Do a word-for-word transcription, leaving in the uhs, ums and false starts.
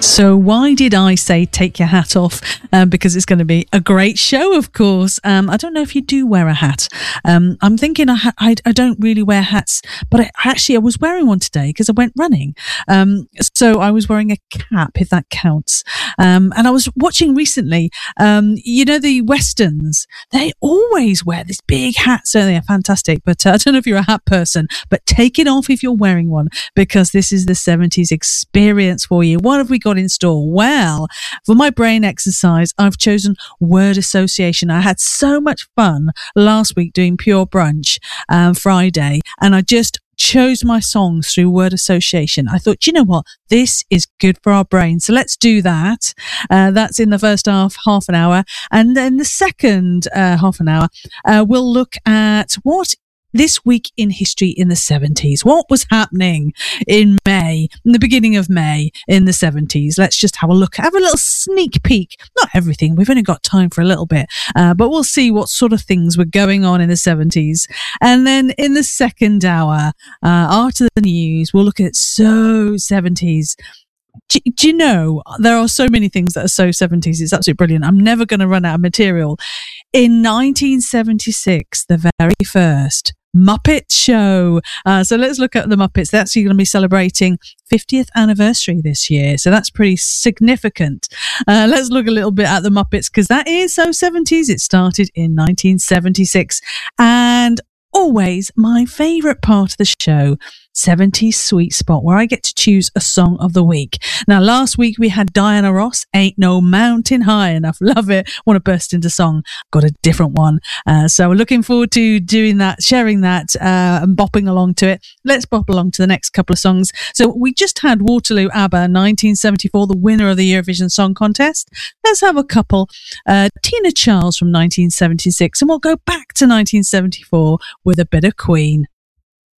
So why did I say take your hat off? Um, because it's going to be a great show, of course. Um, I don't know if you do wear a hat. Um, I'm thinking I, ha- I, I don't really wear hats, but I, actually I was wearing one today because I went running. Um, so I was wearing a cap, if that counts. Um, and I was watching recently, um, you know, the Westerns, they always wear this big hat. So they are fantastic. But uh, I don't know if you're a hat person, but take it off if you're wearing one, because this is the seventies experience for you. What have we got in store? Well, for my brain exercise, I've chosen word association. I had so much fun last week doing Pure Brunch um, Friday, and I just chose my songs through word association. I thought, you know what, this is good for our brain, so let's do that. Uh, that's in the first half, half an hour, and then the second uh, half an hour, uh, we'll look at what this week in history in the seventies. What was happening in May, in the beginning of May in the seventies? Let's just have a look, have a little sneak peek. Not everything, we've only got time for a little bit, uh, but we'll see what sort of things were going on in the seventies. And then in the second hour, uh, after the news, we'll look at so seventies. Do, do you know, there are so many things that are so seventies. It's absolutely brilliant. I'm never going to run out of material. In nineteen seventy-six, the very first Muppet Show. Uh, so let's look at the Muppets. They're actually going to be celebrating fiftieth anniversary this year. So that's pretty significant. Uh, let's look a little bit at the Muppets, because that is so seventies. It started in nineteen seventy-six. And always my favourite part of the show, seventies Sweet Spot, where I get to choose a song of the week. Now, last week we had Diana Ross, Ain't No Mountain High Enough. Love it. Want to burst into song. Got a different one. Uh, so we're looking forward to doing that, sharing that, uh, and bopping along to it. Let's bop along to the next couple of songs. So we just had Waterloo ABBA, nineteen seventy-four, the winner of the Eurovision Song Contest. Let's have a couple. Uh, Tina Charles from nineteen seventy-six, and we'll go back to nineteen seventy-four with a bit of Queen.